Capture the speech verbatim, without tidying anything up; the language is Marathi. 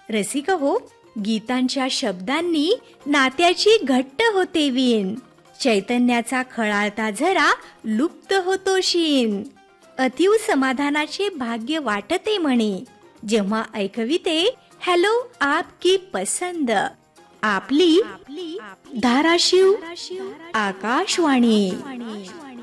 रसिक हो, गीतांच्या शब्दांनी नात्याची घट्ट होते वीण, चैतन्याचा खळाळता झरा लुप्त होतो शीन. अतीव समाधानाचे भाग्य वाटते म्हणे जेव्हा ऐकविते हॅलो आपकी पसंद, आपली धाराशिव आकाशवाणी.